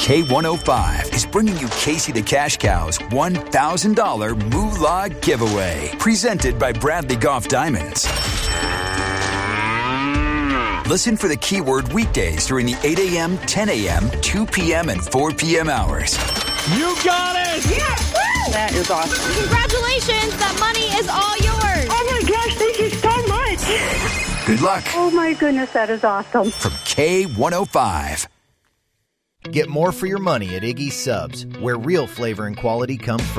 K105 is bringing you Casey the Cash Cow's $1,000 Moolah Giveaway. Presented by Bradley Golf Diamonds. Listen for the keyword weekdays during the 8 a.m., 10 a.m., 2 p.m., and 4 p.m. hours. You got it! Yes! Woo! That is awesome. Congratulations! That money is all yours! Oh my gosh, thank you so much! Good luck. Oh my goodness, that is awesome. From K105. Get more for your money at Iggy's Subs, where real flavor and quality come first.